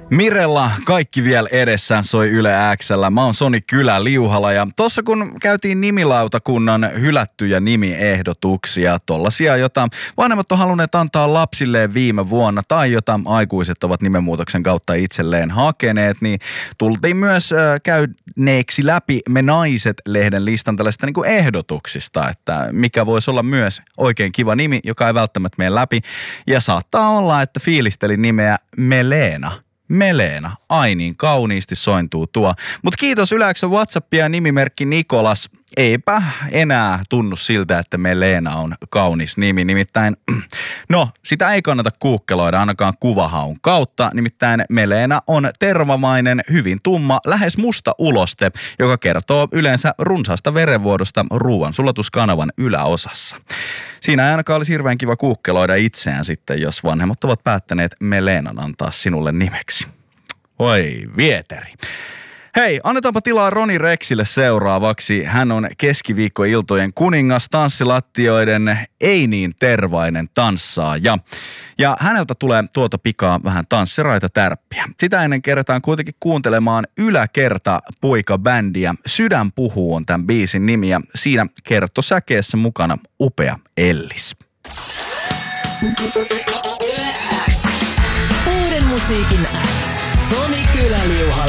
Mirella, kaikki vielä edessä, soi Yle X:llä. Mä oon Soni Kylä-Liuhala ja tossa kun käytiin nimilautakunnan hylättyjä nimiehdotuksia, tollasia, jota vanhemmat on halunneet antaa lapsilleen viime vuonna tai jota aikuiset ovat nimenmuutoksen kautta itselleen hakeneet, niin tultiin myös käyneeksi läpi Me Naiset-lehden listan tällaisista niin kuin ehdotuksista, että mikä voisi olla myös oikein kiva nimi, joka ei välttämättä mene läpi. Ja saattaa olla, että fiilistelin nimeä Melena, ai niin kauniisti sointuu tuo. Mutta kiitos Yle X:n WhatsAppia nimimerkki Nikolas. Eipä enää tunnu siltä, että Melena on kaunis nimi. Nimittäin, sitä ei kannata kuukkeloida ainakaan kuvahaun kautta. Nimittäin Melena on tervamainen, hyvin tumma, lähes musta uloste, joka kertoo yleensä runsaasta verenvuodosta ruoansulatuskanavan yläosassa. Siinä ei ainakaan olisi hirveän kiva kuukkeloida itseään sitten, jos vanhemmat ovat päättäneet Melenan antaa sinulle nimeksi. Oi, vieteri. Hei, annetaanpa tilaa Roni Rexille seuraavaksi. Hän on keskiviikkoiltojen kuningas, tanssilattioiden ei niin tervainen tanssaaja. Ja häneltä tulee tuota pikaa vähän tanssiraita tärppiä. Sitä ennen kerätään kuitenkin kuuntelemaan Yläkerta poikabändiä. Sydän puhuu on tämän biisin nimi ja siinä kertosäkeessä mukana upea Ellis. Uuden musiikin X. Soni Kylä-Liuhala.